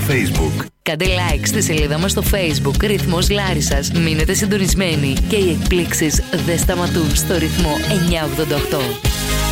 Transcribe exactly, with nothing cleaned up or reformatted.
Facebook. Κάντε like στη σελίδα μας στο Facebook Ρυθμός Λάρισσας. Μείνετε συντονισμένοι και οι εκπλήξεις δεν σταματούν στο ρυθμό εννιακόσια ογδόντα οκτώ.